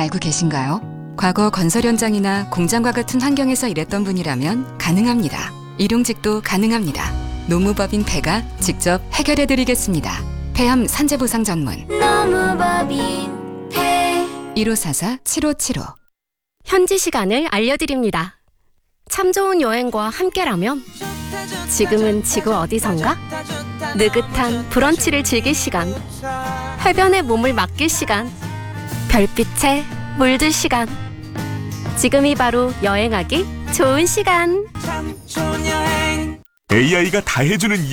알고 계신가요? 과거 건설 현장이나 공장과 같은 환경에서 일했던 분이라면 가능합니다. 일용직도 가능합니다. 노무법인 폐가 직접 해결해 드리겠습니다. 폐암 산재보상 전문 노무법인 폐 1544-7575. 현지 시간을 알려드립니다. 참 좋은 여행과 함께라면 지금은 지구 어디선가? 느긋한 브런치를 즐길 시간, 해변에 몸을 맡길 시간, 별빛에 물들 시간. 지금이 바로 여행하기 좋은 시간. AI가 다 해주는 이야기